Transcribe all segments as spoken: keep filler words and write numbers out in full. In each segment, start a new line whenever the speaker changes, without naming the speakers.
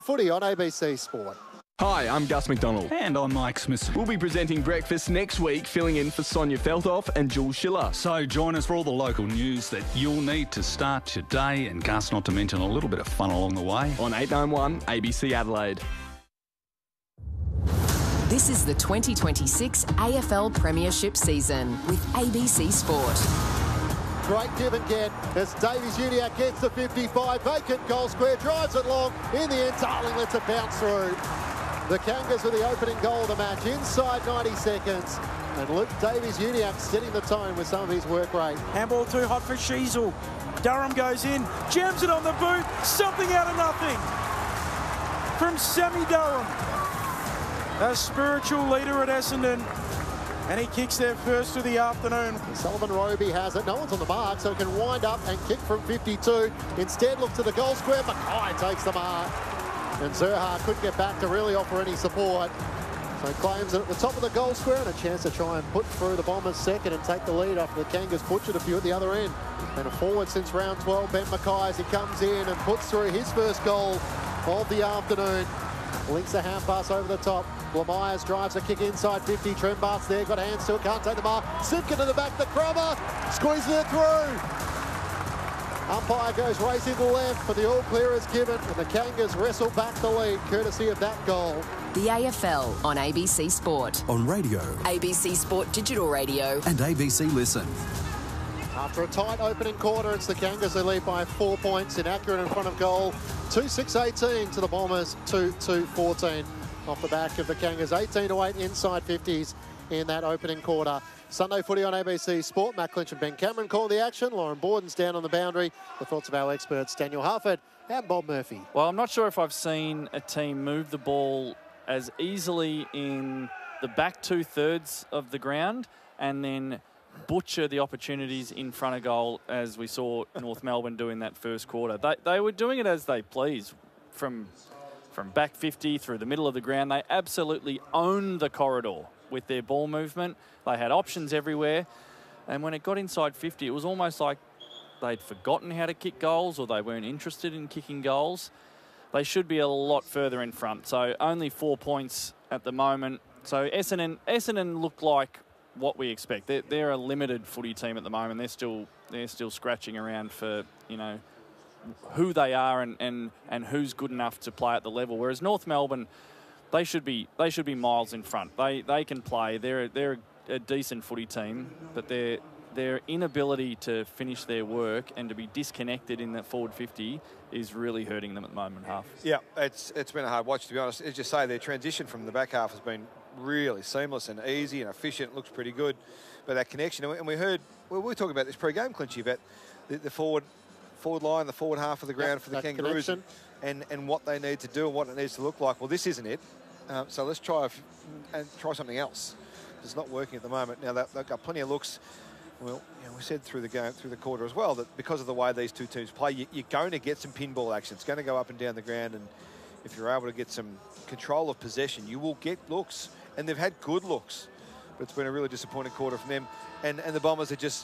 Footy on A B C Sport.
Hi, I'm Gus McDonald.
And I'm Mike Smith.
We'll be presenting breakfast next week, filling in for Sonia Feltoff and Jules Schiller.
So join us for all the local news that you'll need to start your day, and Gus, not to mention a little bit of fun along the way.
On eight ninety-one A B C Adelaide.
This is the twenty twenty-six A F L Premiership season with A B C Sport.
Great give and get as Davies Uniacke gets the fifty-five. Vacant goal square, drives it long. In the end, Darling lets it bounce through. The Kangas with the opening goal of the match inside ninety seconds. And Luke Davies Uniacke setting the tone with some of his work rate.
Handball too hot for Sheasel. Durham goes in, jams it on the boot. Something out of nothing from Sammy Durham, a spiritual leader at Essendon. And he kicks their first of the afternoon.
Sullivan Roby has it. No one's on the mark, so he can wind up and kick from fifty-two. Instead, look to the goal square. Mackay takes the mark. And Zerha couldn't get back to really offer any support. So he claims it at the top of the goal square and a chance to try and put through the Bombers second and take the lead after the Kangas butchered a few at the other end. And a forward since round twelve, Ben Mackay, as he comes in and puts through his first goal of the afternoon. Links a hand pass over the top. Blamires drives a kick inside fifty. Trembart's there, got hands to it, can't take the mark. Simpkin to the back, the crummer, squeezes it through. Umpire goes racing to the left, but the all clear is given, and the Kangas wrestle back the lead, courtesy of that goal.
The A F L on A B C Sport.
On radio.
A B C Sport Digital Radio.
And A B C Listen.
After a tight opening quarter, it's the Kangas who lead by four points. Inaccurate in front of goal. two six eighteen to the Bombers, two two fourteen. Off the back of the Kangas, eighteen to eight inside fifties in that opening quarter. Sunday footy on A B C Sport. Matt Clinch and Ben Cameron call the action. Lauren Borden's down on the boundary. The thoughts of our experts, Daniel Harford and Bob Murphy.
Well, I'm not sure if I've seen a team move the ball as easily in the back two-thirds of the ground and then butcher the opportunities in front of goal as we saw North Melbourne do in that first quarter. They, they were doing it as they please from, from back fifty through the middle of the ground. They absolutely owned the corridor with their ball movement. They had options everywhere. And when it got inside fifty, it was almost like they'd forgotten how to kick goals or they weren't interested in kicking goals. They should be a lot further in front. So only four points at the moment. So Essendon, Essendon look like what we expect. They're, they're a limited footy team at the moment. They're still they're still scratching around for, you know, who they are and, and, and who's good enough to play at the level. Whereas North Melbourne, they should be they should be miles in front. They they can play. They're they're a decent footy team, but their their inability to finish their work and to be disconnected in that forward fifty is really hurting them at the moment. Half.
Yeah, it's it's been a hard watch, to be honest. As you say, their transition from the back half has been really seamless and easy and efficient. Looks pretty good, but that connection, and we heard well, we were talking about this pre-game, Clinchy, about the, the forward forward line, the forward half of the ground, yep, for the Kangaroos, and, and and what they need to do and what it needs to look like. Well, this isn't it. Uh, so let's try and try something else. It's not working at the moment. Now they've got plenty of looks. Well, you know, we said through the game, through the quarter as well, that because of the way these two teams play, you, you're going to get some pinball action. It's going to go up and down the ground, and if you're able to get some control of possession, you will get looks. And they've had good looks, but it's been a really disappointing quarter from them. And and the Bombers are just,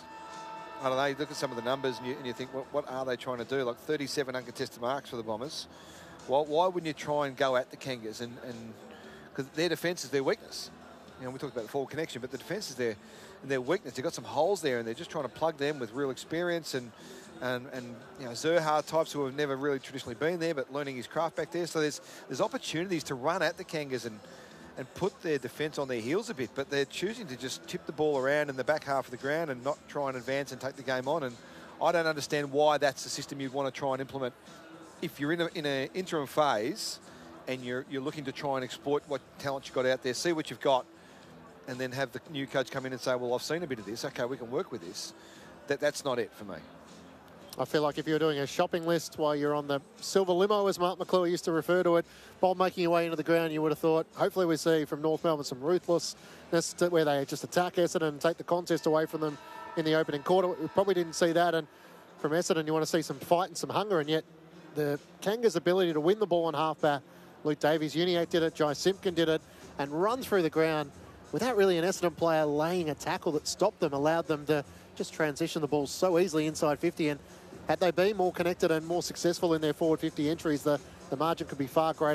I don't know, you look at some of the numbers and you, and you think, what, what are they trying to do? Like thirty-seven uncontested marks for the Bombers. Well, why wouldn't you try and go at the Kangas? And because their defence is their weakness. You know, we talked about the forward connection, but the defence is their, their weakness. They've got some holes there, and they're just trying to plug them with real experience and, and, and you know, Zerha types who have never really traditionally been there, but learning his craft back there. So there's there's opportunities to run at the Kangas and, and put their defence on their heels a bit, but they're choosing to just tip the ball around in the back half of the ground and not try and advance and take the game on. And I don't understand why that's the system you'd want to try and implement if you're in an in a interim phase and you're, you're looking to try and exploit what talent you've got out there, see what you've got, and then have the new coach come in and say, well, I've seen a bit of this. Okay, we can work with this. That, that's not it for me.
I feel like if you're doing a shopping list while you're on the silver limo, as Mark McClure used to refer to it, while making your way into the ground, you would have thought, hopefully we see from North Melbourne some ruthlessness to where they just attack Essendon and take the contest away from them in the opening quarter. We probably didn't see that. And from Essendon, you want to see some fight and some hunger. And yet the Kangas' ability to win the ball on halfback, Luke Davies Uniacke did it, Jai Simpkin did it, and run through the ground without really an Essendon player laying a tackle that stopped them, allowed them to just transition the ball so easily inside fifty. And had they been more connected and more successful in their forward fifty entries, the the margin could be far greater.